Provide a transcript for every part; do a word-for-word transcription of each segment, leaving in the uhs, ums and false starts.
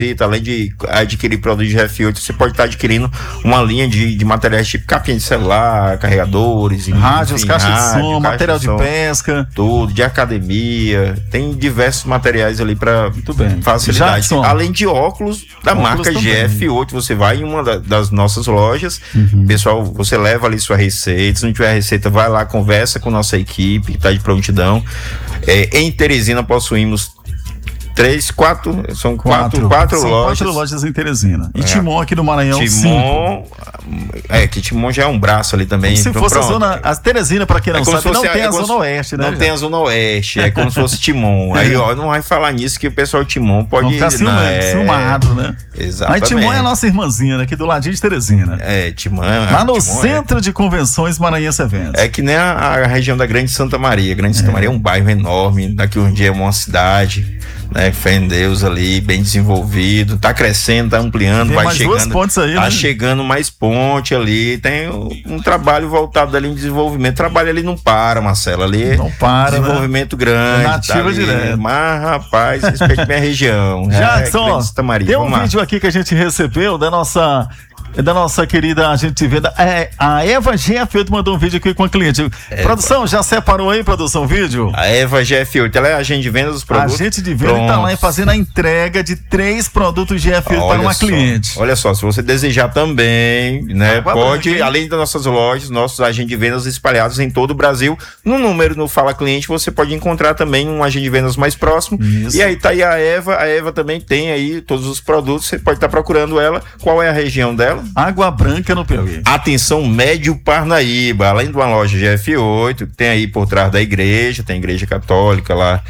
além de adquirir produtos de G F oito, você pode estar adquirindo uma linha de, de materiais tipo capinha de celular, carregadores, rádios, caixa de som, material de pesca, tudo, de academia, tem diversos materiais ali para facilidade. Jackson. Além de óculos da óculos marca também. G F oito, você vai em uma da, das nossas lojas, uhum. pessoal, você leva ali sua receita, se não tiver receita, vai lá, conversa com nossa equipe que está de prontidão. É, em Teresina possuímos Três, quatro, são quatro, quatro, quatro são lojas. quatro lojas em Teresina. E é. Timon aqui no Maranhão, Timon, cinco. É, que Timon já é um braço ali também. Como se fosse pronto. A zona, a Teresina, pra quem não é sabe, não tem a, a zona oeste, né? Não já? Tem a zona oeste, é como se fosse Timon. Aí, ó, não vai falar nisso que o pessoal de Timon pode... Vão ficar ciumado, é... ciumado, né? Exatamente. Mas Timon é a nossa irmãzinha, né? Aqui do ladinho de Teresina. É, Timon... Lá no Timon Centro é... de Convenções Maranhense Eventos. É que nem a, a região da Grande Santa Maria. Grande Santa é. Maria é um bairro enorme, daqui um dia é uma cidade... Né, fé em Deus ali, bem desenvolvido, tá crescendo, tá ampliando, tem vai mais chegando, duas pontes aí, tá né? chegando mais ponte ali, tem um, um trabalho voltado ali em desenvolvimento, trabalho ali não para, Marcelo, ali não para, desenvolvimento né? grande, nativa tá direto. Mas rapaz, respeite minha região. Jackson, é, Maria, tem um vídeo lá. Aqui que a gente recebeu da nossa da nossa querida agente venda, é, a Eva G F oito mandou um vídeo aqui com a cliente. Eva. Produção, já separou aí, produção, vídeo? A Eva G F oito, ela é agente de venda dos produtos. Agente de venda está lá fazendo a entrega de três produtos G F oito olha para uma só, cliente. Olha só, se você desejar também, né, Água pode, branca, além das nossas lojas, nossos agentes de vendas espalhados em todo o Brasil, no número no Fala Cliente, você pode encontrar também um agente de vendas mais próximo. Isso. E aí tá aí a Eva, a Eva também tem aí todos os produtos, você pode estar tá procurando ela. Qual é a região dela? Água Branca, no Piauí. Atenção, Médio Parnaíba, além de uma loja G F oito, que tem aí por trás da igreja, tem a igreja católica lá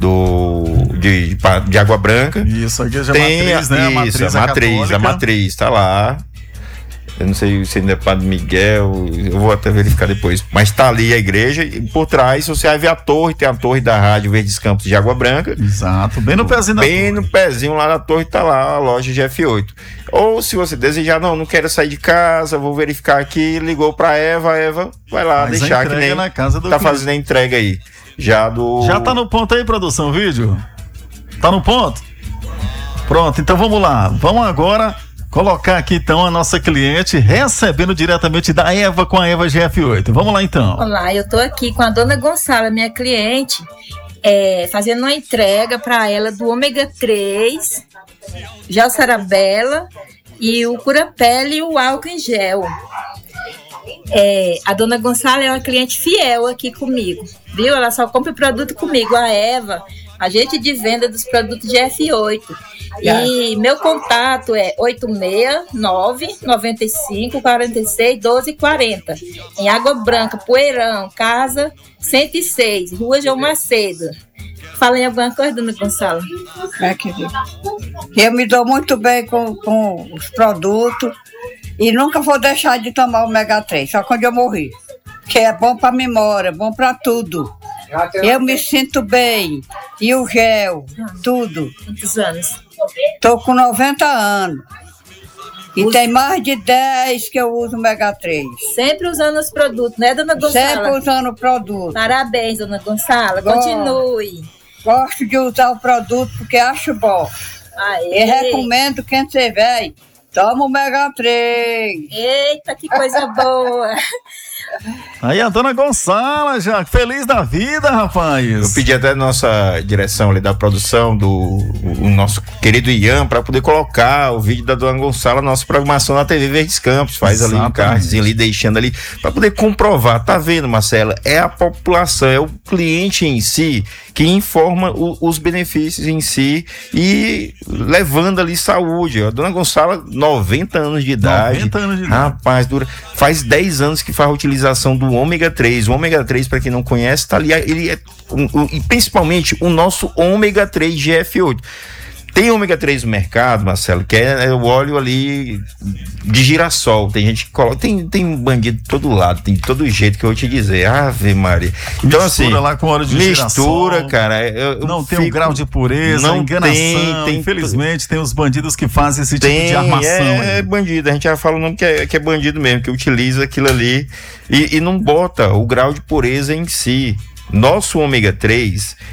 do de, de Água Branca. Isso, a igreja tem matriz, né? Isso, a matriz, a, a matriz, a matriz, tá lá. Eu não sei se ainda é Padre Miguel, eu vou até verificar depois. Mas tá ali a igreja e por trás você vai ver a torre, tem a torre da Rádio Verdes Campos de Água Branca. Exato, bem no pezinho da Bem no pezinho lá na torre tá lá a loja G F oito. Ou se você desejar, não, não quero sair de casa, vou verificar aqui, ligou pra Eva, Eva vai lá Mas deixar que nem na casa do tá cliente. Fazendo a entrega aí. Já do... Já tá no ponto aí, produção, vídeo? Tá no ponto? Pronto, então vamos lá. Vamos agora... colocar aqui então a nossa cliente recebendo diretamente da Eva com a Eva G F oito. Vamos lá então. Olá, eu tô aqui com a dona Gonçala, minha cliente, é, fazendo uma entrega para ela do ômega três, gel Sarabela e o Cura Pele e o álcool em gel. É, a dona Gonçala é uma cliente fiel aqui comigo, viu? Ela só compra produto comigo. A Eva, agente de venda dos produtos G F oito. E meu contato é oito seis nove, nove cinco, quatro seis, um dois quatro zero. Em Água Branca, Poeirão, casa cento e seis, Rua João Macedo. Fala em alguma coisa, dona Gonçala? É, querida. Eu me dou muito bem com, com os produtos e nunca vou deixar de tomar o ômega três, só quando eu morrer. Que é bom para memória, bom para tudo. Eu me sinto bem. E o gel, tudo. Quantos anos? Tô com noventa anos. E Usa. Tem mais de dez que eu uso ômega três. Sempre usando os produtos, né, dona Gonçala? Sempre usando o produto. Parabéns, dona Gonçala. Gosto. Continue. Gosto de usar o produto porque acho bom. Aê. E recomendo quem você vem. Toma o ômega três. Eita, que coisa boa. Aí a dona Gonçala, já feliz da vida, rapaz. Eu pedi até a nossa direção ali da produção, do o nosso querido Ian, para poder colocar o vídeo da dona Gonçala na nossa programação na T V Verdes Campos. Faz Exatamente. Ali um cardzinho ali, deixando ali, para poder comprovar. Tá vendo, Marcela? É a população, é o cliente em si que informa o, os benefícios em si e levando ali saúde. A dona Gonçala, noventa anos de idade. noventa anos de idade. Rapaz, dura, faz dez anos que faz a utilização do ômega três. O ômega três, para quem não conhece, tá ali, ele é, um, um, e principalmente o nosso ômega três G F oito. Tem ômega três no mercado, Marcelo, que é, é o óleo ali de girassol. Tem gente que coloca. Tem, tem bandido de todo lado, tem de todo jeito que eu vou te dizer. Ave Maria. Então, mistura assim. lá com óleo de mistura, girassol, cara. Eu, eu não fico, tem um grau de pureza, não enganação. Tem, tem, infelizmente, tem os bandidos que fazem esse tem, tipo de armação. É, é bandido. A gente já fala o nome que é, que é bandido mesmo, que utiliza aquilo ali e, e não bota o grau de pureza em si. Nosso ômega três.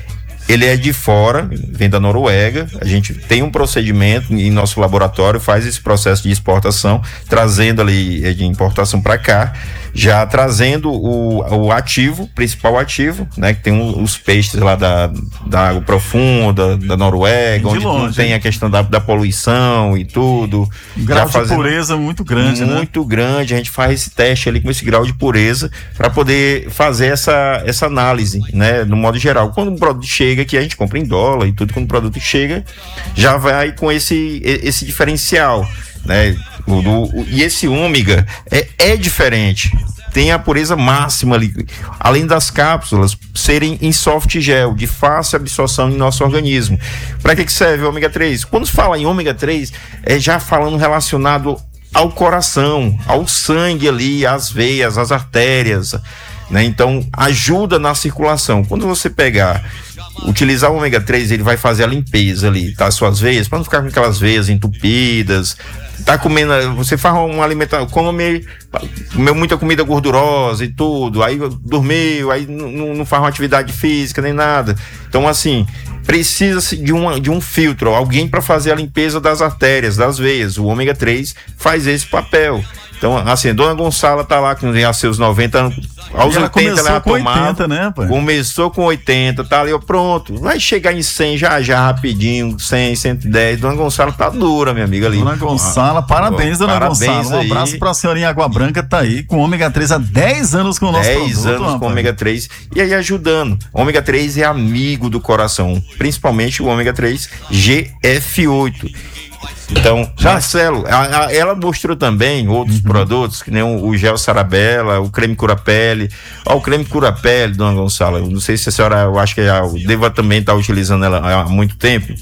ele é de fora, vem da Noruega. A gente tem um procedimento em nosso laboratório, faz esse processo de exportação, trazendo ali de importação para cá, já trazendo o, o ativo, principal ativo, né? Que tem um, os peixes lá da, da água profunda, da Noruega, onde longe, não tem a questão da, da poluição e tudo. Um grau de pureza muito grande, muito né? Muito grande. A gente faz esse teste ali com esse grau de pureza para poder fazer essa, essa análise, né? No modo geral. Quando o produto chega, que a gente compra em dólar e tudo, quando o produto chega, já vai com esse, esse diferencial, né? O, do, e esse ômega é, é diferente, tem a pureza máxima ali, além das cápsulas serem em soft gel, de fácil absorção em nosso organismo. Para que que serve o ômega três? Quando se fala em ômega três, é já falando relacionado ao coração, ao sangue ali, às veias, às artérias, né? Então ajuda na circulação. Quando você pegar, utilizar o ômega três, ele vai fazer a limpeza ali, tá? Suas veias, para não ficar com aquelas veias entupidas. Tá comendo, você faz uma alimentação, come, comeu muita comida gordurosa e tudo, aí dormiu, aí não, não faz uma atividade física nem nada. Então, assim, precisa de, uma, de um filtro, alguém para fazer a limpeza das artérias, das veias. O ômega três faz esse papel. Então, assim, Dona Gonçala tá lá com já seus noventa anos, aos oitenta ela com tomava, oitenta, né, pai? Começou com oitenta, tá ali, ó, pronto, vai chegar em cem já já, rapidinho, cem, cento e dez. Dona Gonçala tá dura, minha amiga ali. Dona Gonçala, ah, parabéns, Dona parabéns Gonçala. Um aí. abraço pra senhorinha Água Branca, tá aí com ômega três há dez anos com o nosso produto. dez anos rapaz. com ômega três e aí ajudando. O ômega três é amigo do coração, principalmente o ômega três G F oito. Então, Marcelo, a, a, ela mostrou também outros uhum. produtos, que nem o, o gel Sarabella, o creme cura-pele. Ó, o creme cura-pele, Dona Gonçala, eu não sei se a senhora, eu acho que a Deva também está utilizando ela há muito tempo.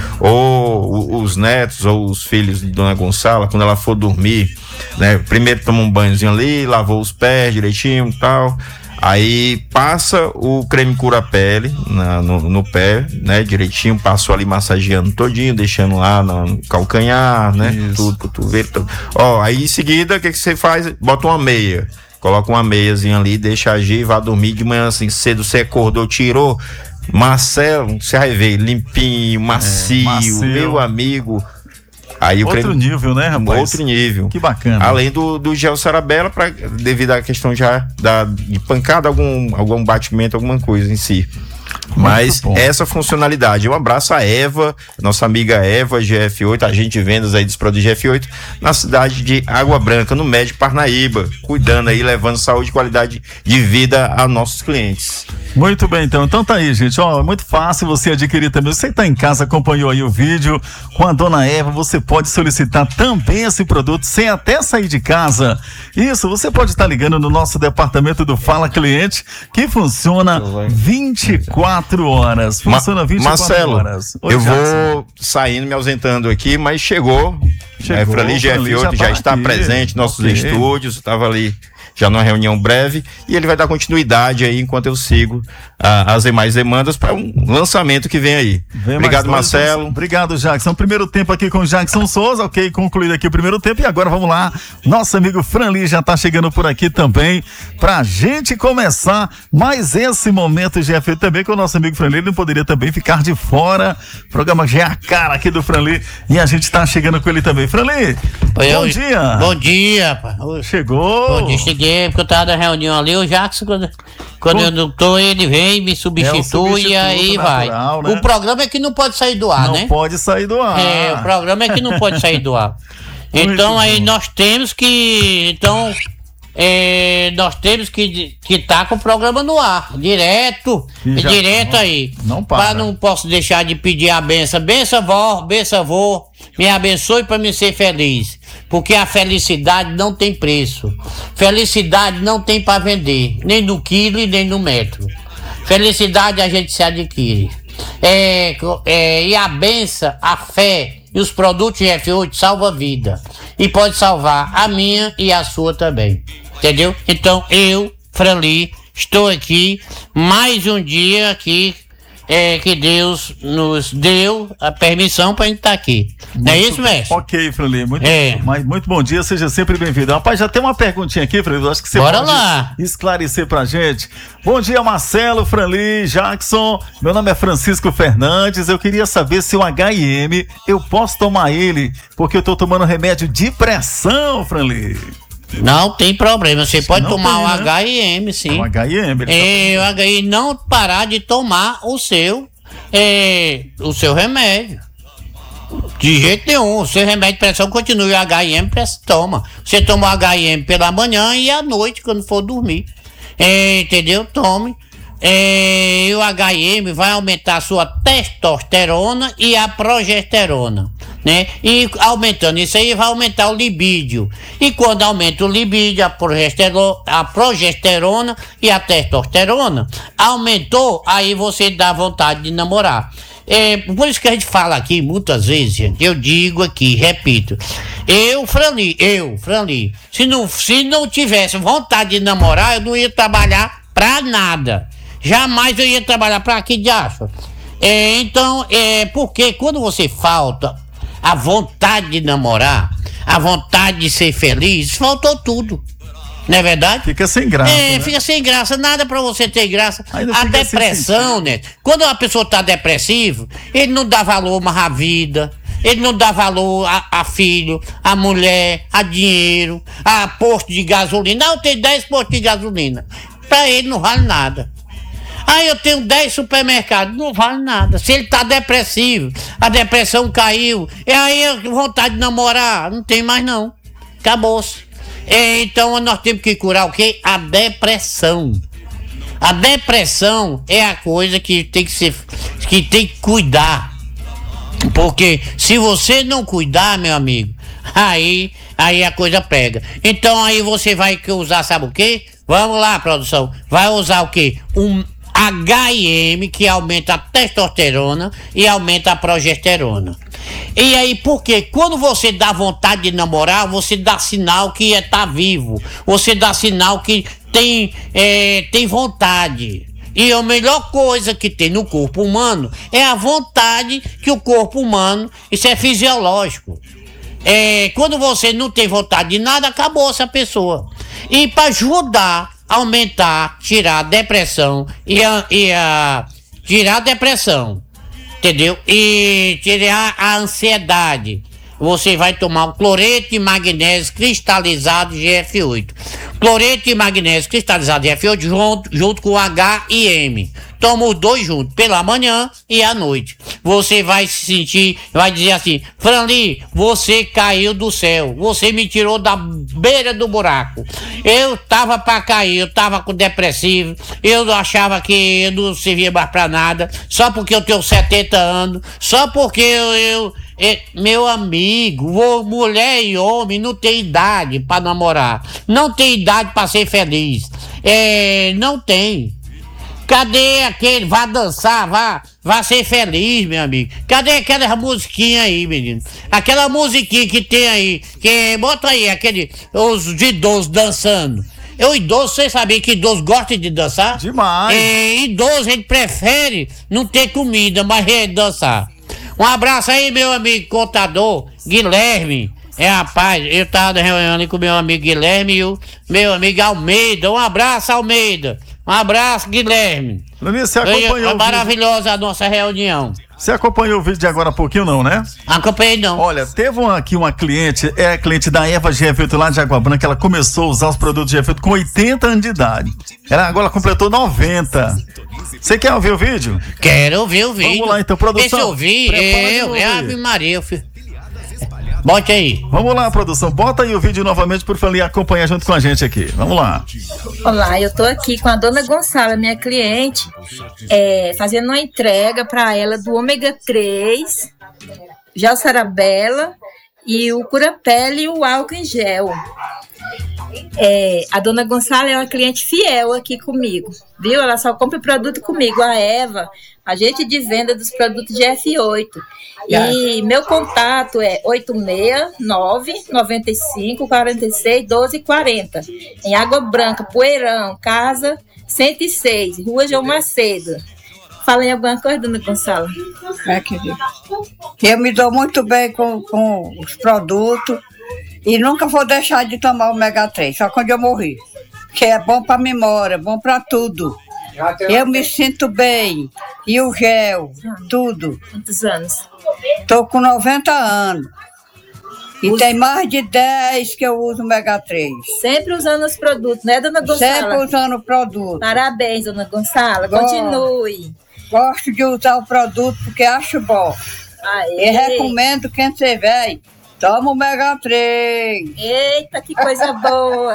Ou os netos ou os filhos de Dona Gonçala, quando ela for dormir, né? Primeiro toma um banhozinho ali, lavou os pés direitinho e tal. Aí passa o creme cura-pele no, no pé, né? Direitinho, passou ali massageando todinho, deixando lá no calcanhar, né? Isso. Tudo, cotovelo, tudo. Ó, aí em seguida, o que que você faz? Bota uma meia. Coloca uma meiazinha ali, deixa agir, vai dormir de manhã assim cedo, você acordou, tirou. Marcelo, você vai ver, limpinho, macio, é, macio. Meu amigo. Aí outro creme, nível, né, rapaz? Outro nível. Que bacana. Além do, do gel Sarabella, pra, devido à questão já da, de pancada, algum, algum batimento, alguma coisa em si. Mas essa funcionalidade. Um abraço a Eva, nossa amiga Eva, G F oito, agente de vendas aí dos produtos G F oito, na cidade de Água Branca, no Médio Parnaíba, cuidando aí, levando saúde e qualidade de vida a nossos clientes. Muito bem, então. Então tá aí, gente. Ó, é muito fácil você adquirir também. Você que tá em casa, acompanhou aí o vídeo com a Dona Eva, você pode solicitar também esse produto sem até sair de casa. Isso, você pode estar ligando no nosso departamento do Fala Cliente, que funciona vinte e quatro horas. Funciona vinte e quatro Marcelo, horas. Oi, eu Jackson. Vou saindo, me ausentando aqui, mas chegou. Chegou, é, Frali G F oito já, já tá está aqui. Presente em nossos okay. estúdios, estava ali já numa reunião breve, e ele vai dar continuidade aí enquanto eu sigo ah, as demais demandas para um lançamento que vem aí. Vem Obrigado, Marcelo. Obrigado, Jackson. Primeiro tempo aqui com o Jackson Souza, ok, concluído aqui o primeiro tempo, e agora vamos lá, nosso amigo Franli já está chegando por aqui também, pra gente começar mais esse momento G F também com o nosso amigo Franli, ele não poderia também ficar de fora, o programa já é a cara aqui do Franli, e a gente está chegando com ele também. Franli, bom eu, dia. Bom dia, rapaz. Chegou. Bom dia, cheguei. Porque eu tava na reunião ali, o Jackson, quando, quando eu não tô, ele vem, me substitui é e aí natural, vai. Né? O programa é que não pode sair do ar, não né? Não pode sair do ar. É, o programa é que não pode sair do ar. Então aí nós temos que. Então, é, nós temos que que tá com o programa no ar, direto, já, direto não, aí. Não para. Pra não posso deixar de pedir a benção. Benção, vó, benção, vô. Me abençoe para me ser feliz. Porque a felicidade não tem preço. Felicidade não tem para vender, nem no quilo e nem no metro. Felicidade a gente se adquire. É, é, e a benção, a fé e os produtos G F oito salva a vida. E pode salvar a minha e a sua também. Entendeu? Então eu, Franli, estou aqui mais um dia aqui é, que Deus nos deu a permissão para a gente estar tá aqui. Muito, não é isso, mestre? Ok, Franli, muito, é. mas, muito bom dia, seja sempre bem-vindo. Rapaz, já tem uma perguntinha aqui, Franli, acho que você Bora pode lá. esclarecer pra gente. Bom dia, Marcelo, Franli, Jackson, meu nome é Francisco Fernandes, eu queria saber se o H I M eu posso tomar ele, porque eu tô tomando remédio de pressão, Franli. Não tem problema, você pode não tomar tem, o né? H I M, sim. O H I M. É, o H I M não parar de tomar o seu, é, o seu remédio. De jeito nenhum, o seu remédio de pressão continua, o H I M toma. Você toma o H I M pela manhã e à noite, quando for dormir. É, entendeu? Tome. É, e o H I M vai aumentar a sua testosterona e a progesterona, né? E aumentando isso aí vai aumentar o libídio. E quando aumenta o libídio, a, progestero, a progesterona e a testosterona aumentou, aí você dá vontade de namorar. É, por isso que a gente fala aqui muitas vezes, gente, eu digo aqui, repito, eu, Franli, eu, Franli, se não, se não tivesse vontade de namorar, eu não ia trabalhar pra nada. Jamais eu ia trabalhar pra aqui de acho. É, então, é porque quando você falta a vontade de namorar, a vontade de ser feliz, faltou tudo. Não é verdade? Fica sem graça. É, né? fica sem graça, nada pra você ter graça. Ainda A depressão, né? Quando uma pessoa tá depressiva, ele não dá valor mais à vida. Ele não dá valor a, a filho, a mulher, a dinheiro, a posto de gasolina. Não, eu tenho dez postos de gasolina. Pra ele não vale nada. Aí eu tenho dez supermercados, não vale nada. Se ele tá depressivo, a depressão caiu, e aí a vontade de namorar, não tem mais não. Acabou-se. É, então nós temos que curar o quê? A depressão. A depressão é a coisa que tem que ser, que tem que cuidar. Porque se você não cuidar, meu amigo, aí, aí a coisa pega. Então aí você vai usar, sabe o quê? Vamos lá, produção. Vai usar o quê? Um H I M, que aumenta a testosterona e aumenta a progesterona. E aí, porque quando você dá vontade de namorar, você dá sinal que é tá vivo. Você dá sinal que tem, é, tem vontade. E a melhor coisa que tem no corpo humano é a vontade que o corpo humano, isso é fisiológico. É, quando você não tem vontade de nada, acabou essa pessoa. E para ajudar a aumentar, tirar a depressão e a, e a tirar a depressão, entendeu? E tirar a ansiedade, você vai tomar o cloreto de magnésio cristalizado G F oito. Cloreto de magnésio cristalizado G F oito junto, junto com o H I M. Toma os dois juntos, pela manhã e à noite. Você vai se sentir, vai dizer assim: Franli, você caiu do céu. Você me tirou da beira do buraco. Eu tava pra cair, eu tava com depressivo. Eu achava que eu não servia mais pra nada. Só porque eu tenho setenta anos. Só porque eu... eu É, meu amigo, mulher e homem não tem idade para namorar, não tem idade para ser feliz, é, não tem. Cadê aquele, vá dançar, vá, vá ser feliz, meu amigo? Cadê aquelas musiquinhas aí, menino? Aquela musiquinha que tem aí, que bota aí, aquele, os idosos dançando. Eu, idoso, você sabia que idoso gosta de dançar? Demais. É, idoso, ele prefere não ter comida, mas é dançar. Um abraço aí, meu amigo contador Guilherme. É, rapaz, eu tava reunindo com meu amigo Guilherme e o meu amigo Almeida. Um abraço, Almeida. Um abraço, Guilherme. Luiz, você acompanhou é maravilhosa a nossa reunião. Você acompanhou o vídeo de agora há pouquinho, não, né? Acompanhei, não. Olha, teve uma, aqui uma cliente, é a cliente da Eva G F oito lá de Água Branca, ela começou a usar os produtos G F oito com oitenta anos de idade. Ela agora completou noventa. Você quer ouvir o vídeo? Quero ouvir o vídeo. Vamos lá, então, produção. Esse eu ouvi, eu, é Ave Maria, eu fiz. Bote aí. Vamos lá, produção. Bota aí o vídeo novamente por favor, acompanhar junto com a gente aqui. Vamos lá. Olá, eu tô aqui com a dona Gonçala, minha cliente, é, fazendo uma entrega para ela do ômega três, gel Sarabella e o Cura-Pele e o álcool em gel. É, a dona Gonçala é uma cliente fiel aqui comigo, viu? Ela só compra produto comigo, a Eva, agente de venda dos produtos de F oito. E meu contato é oito seis nove, nove cinco, quatro seis, doze quarenta. Em Água Branca, Poeirão, casa cento e seis, Rua João Macedo. Fala em alguma coisa, dona Gonçala. É, querida. Eu me dou muito bem com, com os produtos e nunca vou deixar de tomar o ômega três, só quando eu morrer. Que é bom para memória, bom para tudo. Eu me sinto bem. E o gel, tudo. Quantos anos? Estou com noventa anos. E Us... tem mais de dez que eu uso ômega três. Sempre usando os produtos, né, dona Gonçala? Sempre usando o produto. Parabéns, dona Gonçala. Gosto. Continue. Gosto de usar o produto porque acho bom. Aê. E recomendo quem você vem. Toma o ômega três. Eita, que coisa boa.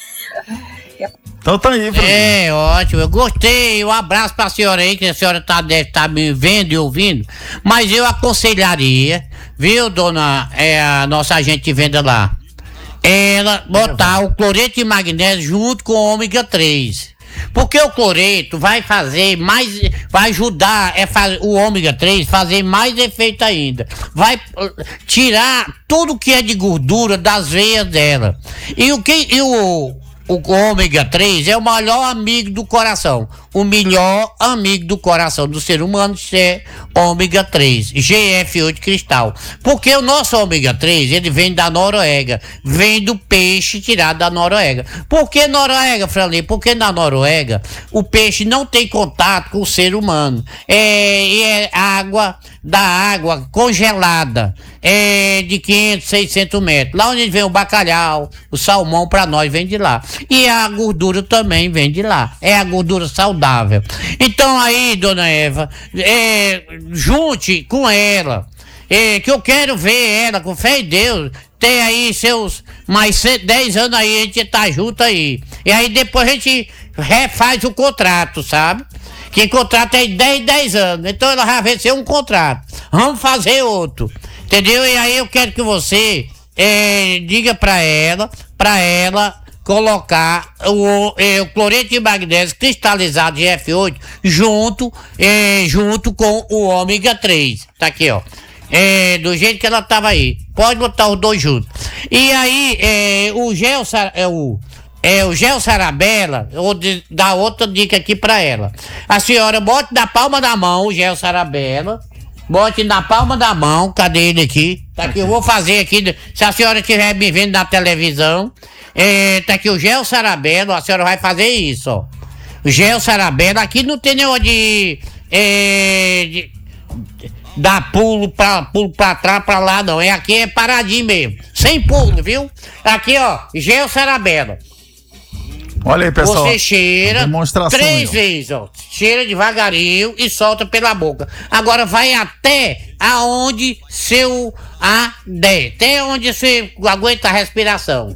Então tá aí, Fran. É, ótimo, eu gostei. Um abraço pra senhora aí, que a senhora tá, deve estar tá me vendo e ouvindo. Mas eu aconselharia, viu, dona, é, a nossa agente de venda lá, ela botar o cloreto de magnésio junto com o ômega três. Porque o cloreto vai fazer mais, vai ajudar é, faz, o ômega três fazer mais efeito ainda. Vai uh, tirar tudo que é de gordura das veias dela. E o que e o O ômega três é o melhor amigo do coração. O melhor amigo do coração do ser humano é ômega três, G F oito cristal. Porque o nosso ômega três, ele vem da Noruega, vem do peixe tirado da Noruega. Por que Noruega, Franley? Porque na Noruega o peixe não tem contato com o ser humano. É, é água da água congelada, é de quinhentos, seiscentos metros. Lá onde vem o bacalhau, o salmão, para nós vem de lá. E a gordura também vem de lá. É a gordura saudável. Então aí, dona Eva, é, junte com ela, é, que eu quero ver ela, com fé em Deus, tem aí seus mais dez anos aí, a gente tá junto aí. E aí depois a gente refaz o contrato, sabe? Que contrato é dez, dez anos. Então ela vai vencer um contrato. Vamos fazer outro. Entendeu? E aí eu quero que você é, diga pra ela, pra ela colocar o, é, o cloreto de magnésio cristalizado de F oito junto, é, junto com o ômega três. Tá aqui, ó. É, do jeito que ela tava aí. Pode botar os dois juntos. E aí, é, o gel, é, o, é, o gel Sarabella, vou dar outra dica aqui pra ela. A senhora bote na palma da mão o gel Sarabella. Bote na palma da mão. Cadê ele aqui? Tá aqui, eu vou fazer aqui. Se a senhora estiver me vendo na televisão, é, tá aqui o gel Sarabella. A senhora vai fazer isso, ó. O gel Sarabella. Aqui não tem negócio de, é, de dar pulo pra, pulo pra trás, pra lá, não. É aqui, é paradinho mesmo. Sem pulo, viu? Aqui, ó, gel Sarabella. Olha aí, pessoal. Você cheira três aí, vezes, ó. Cheira devagarinho e solta pela boca. Agora vai até aonde seu A D, até onde você aguenta a respiração.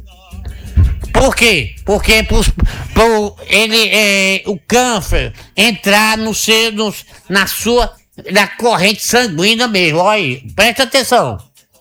Por quê? Porque por, por ele, é, o câncer entrar no seu, no, na sua, na corrente sanguínea mesmo. Olha aí, presta atenção.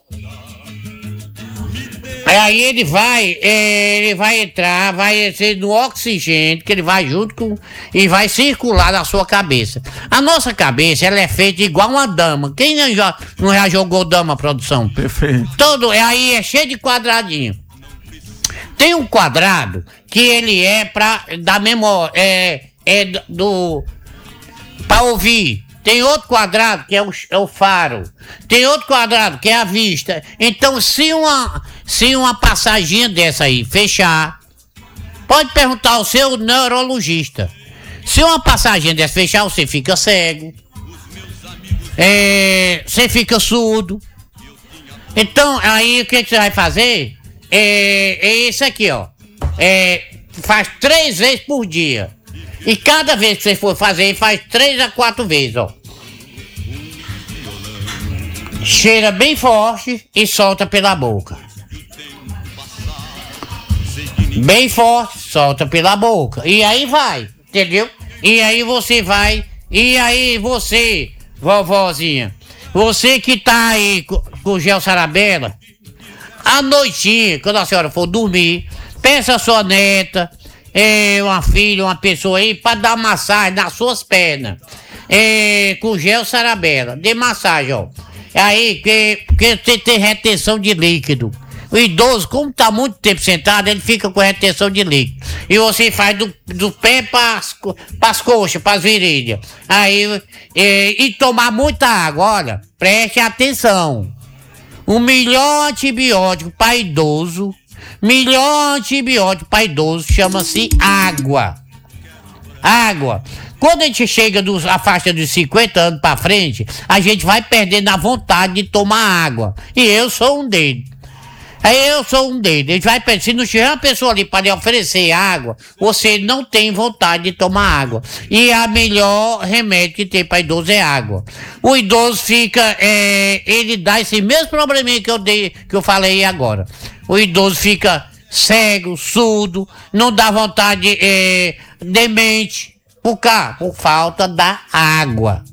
Aí ele vai, é, ele vai entrar, vai ser no oxigênio, que ele vai junto com, e vai circular na sua cabeça. A nossa cabeça, ela é feita igual uma dama. Quem não já, não já jogou dama, produção? Perfeito. Todo, aí é cheio de quadradinho. Tem um quadrado que ele é pra dar memória, é, é do, pra ouvir. Tem outro quadrado que é o, é o faro. Tem outro quadrado que é a vista. Então, se uma, se uma passaginha dessa aí fechar, pode perguntar ao seu neurologista. Se uma passaginha dessa fechar, você fica cego. É, você fica surdo. Então, aí o que, que você vai fazer? É, é isso aqui, ó. É, faz três vezes por dia. E cada vez que você for fazer, faz três a quatro vezes, ó. Cheira bem forte e solta pela boca. Bem forte, solta pela boca. E aí vai, entendeu? E aí você vai. E aí você, vovozinha, você que tá aí com, com o gel Sarabella, à noitinha, quando a senhora for dormir, peça a sua neta, é, uma filha, uma pessoa aí, para dar massagem nas suas pernas, é, com gel Sarabella. Dê massagem, ó. Aí, que, porque você tem retenção de líquido. O idoso, como está muito tempo sentado, ele fica com retenção de líquido. E você faz do, do pé para as coxas, para as virilhas. Aí, e, e tomar muita água, olha, preste atenção. O melhor antibiótico para idoso, melhor antibiótico para idoso chama-se água. Água. Quando a gente chega dos, a faixa dos cinquenta anos para frente, a gente vai perdendo a vontade de tomar água. E eu sou um deles. Aí eu sou um deles. A gente vai perder. Se não tiver uma pessoa ali para lhe oferecer água, você não tem vontade de tomar água. E a melhor remédio que tem para idoso é água. O idoso fica, é, ele dá esse mesmo probleminha que eu dei, que eu falei agora. O idoso fica cego, surdo, não dá vontade, é, demente. Por quê? Por falta da água.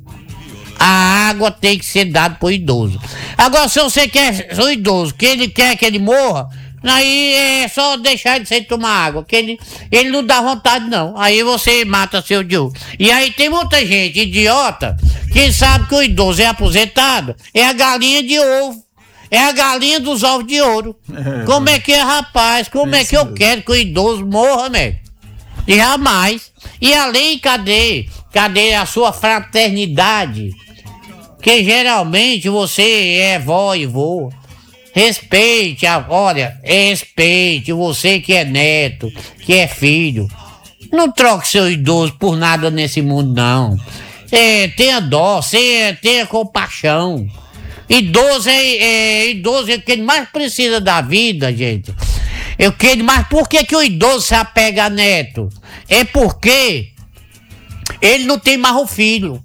A água tem que ser dada pro idoso. Agora, se você quer o idoso, que ele quer que ele morra, aí é só deixar ele sem tomar água, que ele, ele não dá vontade não. Aí você mata seu idoso. E aí tem muita gente idiota que sabe que o idoso é aposentado, é a galinha de ovo. É a galinha dos ovos de ouro. É, como é que é, rapaz? Como é que eu quero que o idoso morra, mesmo? E jamais. E além, cadê? Cadê a sua fraternidade? Que geralmente você é vó e vô. Respeite, a, olha, respeite você que é neto, que é filho. Não troque seu idoso por nada nesse mundo, não. É, tenha dó, tenha, tenha compaixão. Idoso é, é, idoso é o que ele mais precisa da vida, gente. É o que ele mais... Por que, que o idoso se apega a neto? É porque ele não tem mais o filho.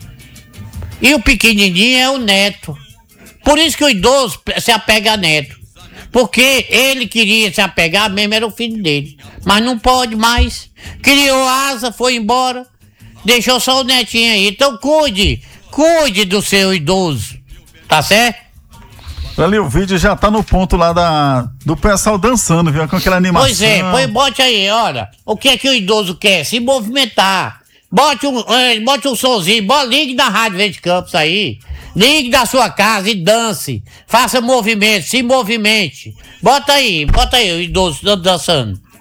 E o pequenininho é o neto. Por isso que o idoso se apega a neto. Porque ele queria se apegar mesmo, era o filho dele. Mas não pode mais. Criou asa, foi embora. Deixou só o netinho aí. Então cuide. Cuide do seu idoso. Tá certo? Ali o vídeo já tá no ponto lá da, do pessoal dançando, viu? Com aquela animação. Pois é, pois bote aí, olha. O que é que o idoso quer? Se movimentar. Bote um, bote um somzinho, bote, ligue na Rádio Verde Campos aí. Ligue da sua casa e dance. Faça movimento, se movimente. Bota aí, bota aí o idoso dançando.